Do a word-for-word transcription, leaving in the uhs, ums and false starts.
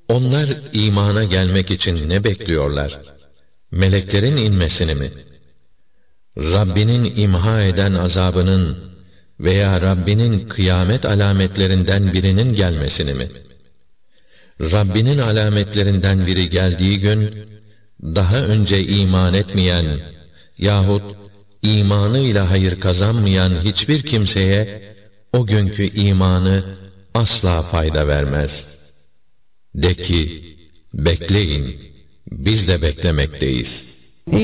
Onlar imana gelmek için ne bekliyorlar? Meleklerin inmesini mi? Rabbinin imha eden azabının veya Rabbinin kıyamet alametlerinden birinin gelmesini mi? Rabbinin alametlerinden biri geldiği gün, daha önce iman etmeyen yahut imanıyla hayır kazanmayan hiçbir kimseye o günkü imanı asla fayda vermez. De ki, bekleyin, biz de beklemekteyiz.